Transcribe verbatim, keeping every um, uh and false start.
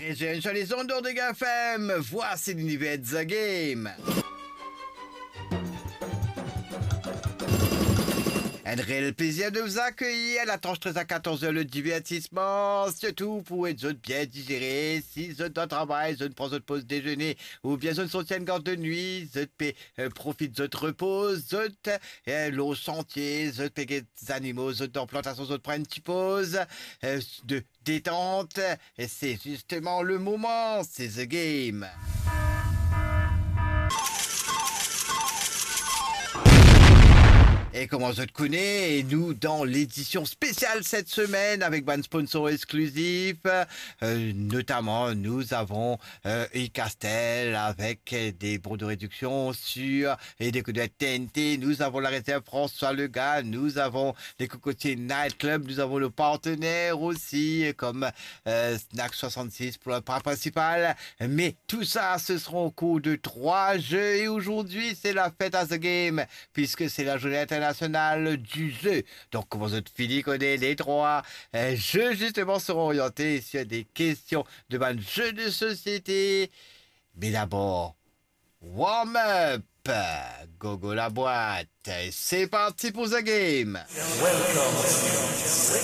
Les jeunes sur les ondes de F M, voici l'univers de The Game. Un réel plaisir de vous accueillir à la tranche treize à quatorze heures, le divertissement, surtout pour être zone bien digéré. Si zone de travail, zone prend zone pause déjeuner, ou bien zone sortie une garde de nuit, zone paie, euh, profite zone repose, zone euh, l'eau sentier, zone paie des animaux, zone d'implantation, zone prend une petite pause, euh, de détente. Et c'est justement le moment, c'est The Game. Et comment je te connais, et nous dans l'édition spéciale cette semaine avec un sponsor exclusif, euh, notamment nous avons euh, e-Castel avec des bons de réduction sur et des codes de T N T, nous avons la réserve François Legas, nous avons les cocotiers Night Club, nous avons le partenaire aussi comme euh, Snack soixante-six pour le part principal, mais tout ça ce sera au cours de trois jeux et aujourd'hui c'est la fête à The Game puisque c'est la journée internationale du jeu. Donc, comment votre fille connaît les trois euh, jeux, justement, seront orientés sur des questions de ban jeux de société. Mais d'abord, warm up, gogo la boîte. C'est parti pour The Game. Welcome.